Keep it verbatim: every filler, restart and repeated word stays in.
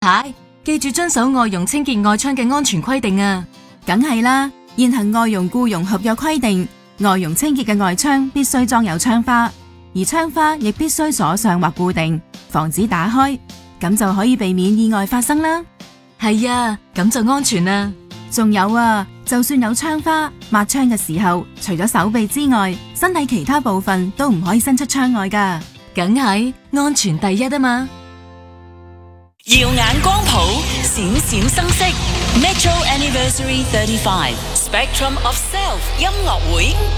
太，記住遵守外傭清潔外窗嘅安全規定啊！ 梗係啦，現行外傭僱傭合約規定，外傭清潔嘅外窗必須裝有窗花，而窗花亦必須鎖上或固定，防止打開，咁就可以避免意外發生啦。 係啊，咁就安全啦。 仲有啊，就算有窗花，抹窗嘅時候，除咗手臂之外，身體其他部分都唔可以伸出窗外噶。 梗係安全第一啊嘛！ 耀眼光譜，閃閃生息 ，Metro Anniversary thirty-five Spectrum of Self 音樂會。